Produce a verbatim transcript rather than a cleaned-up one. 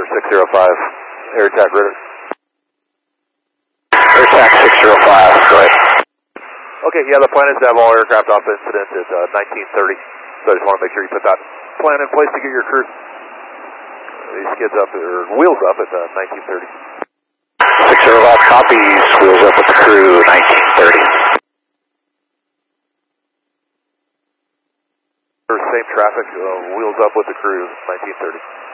six zero five, air attack radar. Air attack six zero five, go ahead. Okay, yeah, the plan is to have all aircraft off incident at uh, nineteen thirty, so I just want to make sure you put that plan in place to get your crew, these skids up, or wheels up at uh, nineteen thirty. six zero five copies, wheels up with the crew, nineteen thirty. Same traffic, uh, wheels up with the crew, nineteen thirty.